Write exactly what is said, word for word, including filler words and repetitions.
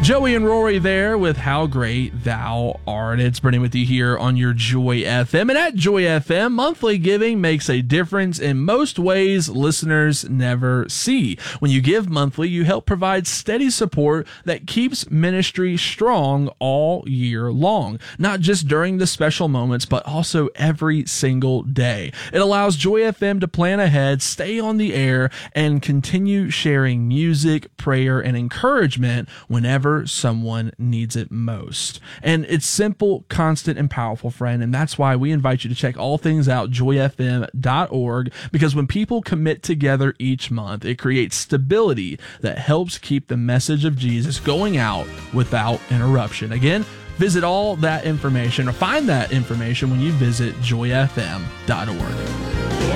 Joey and Rory there with How Great Thou Art. It's Brennan with you here on your Joy F M. And at Joy F M, monthly giving makes a difference in most ways listeners never see. When you give monthly, you help provide steady support that keeps ministry strong all year long. Not just during the special moments, but also every single day. It allows Joy F M to plan ahead, stay on the air, and continue sharing music, prayer, and encouragement whenever someone needs it most. And it's simple, constant, and powerful, friend. And that's why we invite you to check all things out, joy f m dot org, because when people commit together each month, it creates stability that helps keep the message of Jesus going out without interruption. Again, visit all that information or find that information when you visit joy f m dot org.